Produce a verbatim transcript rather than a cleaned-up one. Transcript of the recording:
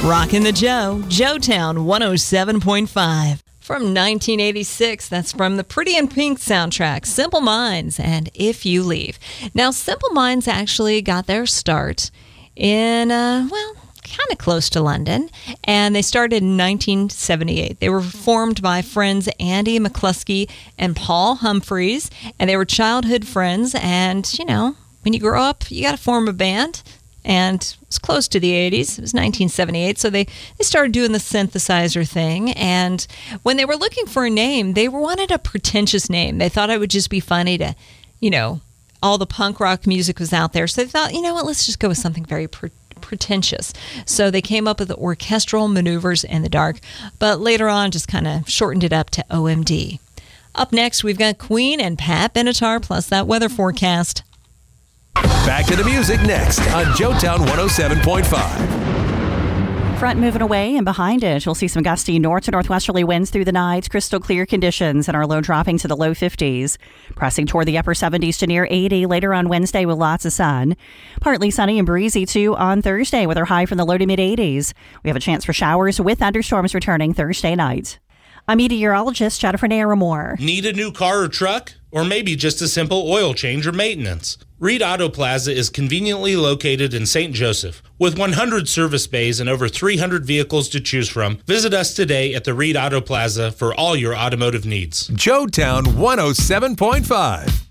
Rockin' the Joe, Joetown one oh seven point five. From nineteen eighty-six, that's from the Pretty in Pink soundtrack, Simple Minds and If You Leave. Now, Simple Minds actually got their start in, uh, well, kind of close to London, and they started in nineteen seventy-eight. They were formed by friends Andy McCluskey and Paul Humphreys, and they were childhood friends, and, you know, when you grow up, you got to form a band. And it was close to the eighties. It was nineteen seventy-eight. So they, they started doing the synthesizer thing. And when they were looking for a name, they wanted a pretentious name. They thought it would just be funny to, you know, all the punk rock music was out there. So they thought, you know what, let's just go with something very pre- pretentious. So they came up with the Orchestral Maneuvers in the Dark. But later on, just kind of shortened it up to O M D. Up next, we've got Queen and Pat Benatar, plus that weather forecast. Back to the music next on Joetown one oh seven point five. Front moving away, and behind it, you'll see some gusty north to northwesterly winds through the night, crystal clear conditions, and our low dropping to the low fifties. Pressing toward the upper seventies to near eighty later on Wednesday with lots of sun. Partly sunny and breezy, too, on Thursday with our high from the low to mid-eighties. We have a chance for showers with thunderstorms returning Thursday night. I'm meteorologist Jennifer Naramore. Need a new car or truck? Or maybe just a simple oil change or maintenance? Reed Auto Plaza is conveniently located in Saint Joseph. With one hundred service bays and over three hundred vehicles to choose from, visit us today at the Reed Auto Plaza for all your automotive needs. Joetown one oh seven point five.